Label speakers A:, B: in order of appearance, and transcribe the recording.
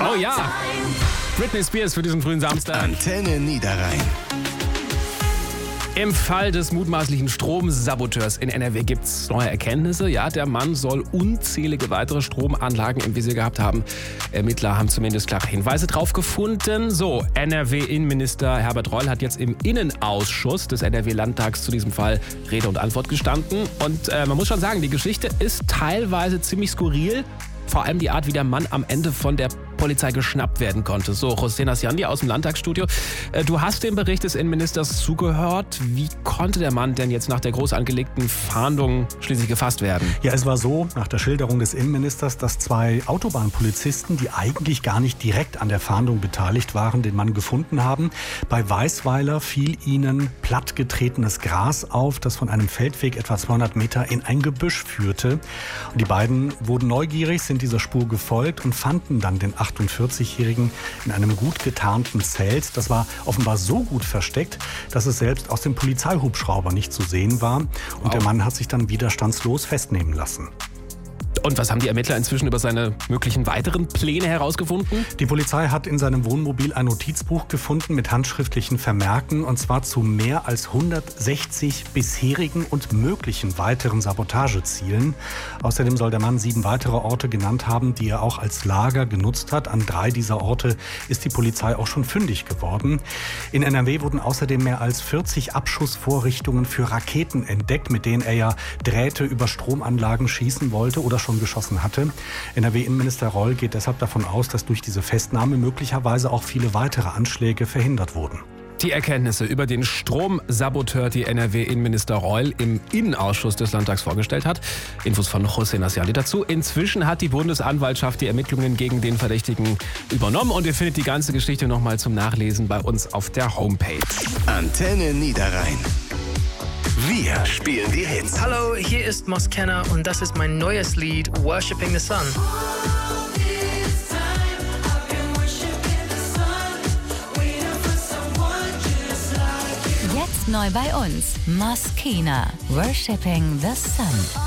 A: Oh ja, Britney Spears für diesen frühen Samstag.
B: Antenne Niederrhein.
A: Im Fall des mutmaßlichen Stromsaboteurs in NRW gibt es neue Erkenntnisse. Ja, der Mann soll unzählige weitere Stromanlagen im Visier gehabt haben. Ermittler haben zumindest klare Hinweise drauf gefunden. So, NRW-Innenminister Herbert Reul hat jetzt im Innenausschuss des NRW-Landtags zu diesem Fall Rede und Antwort gestanden. Und man muss schon sagen, die Geschichte ist teilweise ziemlich skurril. Vor allem die Art, wie der Mann am Ende von der Polizei geschnappt werden konnte. So, José Nasciandi aus dem Landtagsstudio. Du hast dem Bericht des Innenministers zugehört. Wie konnte der Mann denn jetzt nach der groß angelegten Fahndung schließlich gefasst werden?
C: Ja, es war so, nach der Schilderung des Innenministers, dass 2 Autobahnpolizisten, die eigentlich gar nicht direkt an der Fahndung beteiligt waren, den Mann gefunden haben. Bei Weißweiler fiel ihnen plattgetretenes Gras auf, das von einem Feldweg etwa 200 Meter in ein Gebüsch führte. Und die beiden wurden neugierig, sind dieser Spur gefolgt und fanden dann den 48-Jährigen in einem gut getarnten Zelt. Das war offenbar so gut versteckt, dass es selbst aus dem Polizeihubschrauber nicht zu sehen war. Und der Mann hat sich dann widerstandslos festnehmen lassen.
A: Und was haben die Ermittler inzwischen über seine möglichen weiteren Pläne herausgefunden?
C: Die Polizei hat in seinem Wohnmobil ein Notizbuch gefunden mit handschriftlichen Vermerken, und zwar zu mehr als 160 bisherigen und möglichen weiteren Sabotagezielen. Außerdem soll der Mann 7 weitere Orte genannt haben, die er auch als Lager genutzt hat. An 3 dieser Orte ist die Polizei auch schon fündig geworden. In NRW wurden außerdem mehr als 40 Abschussvorrichtungen für Raketen entdeckt, mit denen er ja Drähte über Stromanlagen schießen wollte oder schon geschossen hatte. NRW-Innenminister Reul geht deshalb davon aus, dass durch diese Festnahme möglicherweise auch viele weitere Anschläge verhindert wurden.
A: Die Erkenntnisse über den Stromsaboteur, die NRW-Innenminister Reul im Innenausschuss des Landtags vorgestellt hat. Infos von José Nasciandi dazu. Inzwischen hat die Bundesanwaltschaft die Ermittlungen gegen den Verdächtigen übernommen und ihr findet die ganze Geschichte nochmal zum Nachlesen bei uns auf der Homepage.
B: Antenne Niederrhein. Wir spielen die Hits.
D: Hallo, hier ist Moskenna und das ist mein neues Lied Worshipping the Sun.
E: Jetzt neu bei uns, Moskenna, Worshipping the Sun.